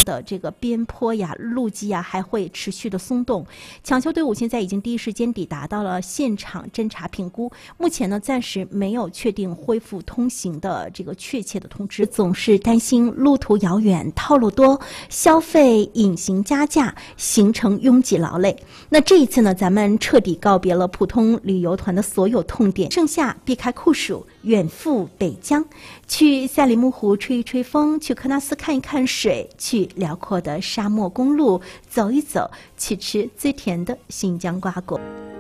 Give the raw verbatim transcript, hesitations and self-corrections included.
的这个边坡呀、路基呀还会持续的松动。抢修队伍现在已经第一时间抵达到了现场侦查评估，目前呢暂时没有确定恢复通行的这个确切的通知，总是担心路途遥远、套路多、消费隐形加价，形成拥挤劳累。那这一次呢，咱们彻底告别了普通旅游团的所有痛点，盛夏避开酷暑，远赴北疆，去赛里木湖吹一吹风，去喀纳斯看一看水，去辽阔的沙漠公路走一走，去吃最甜的新疆瓜果。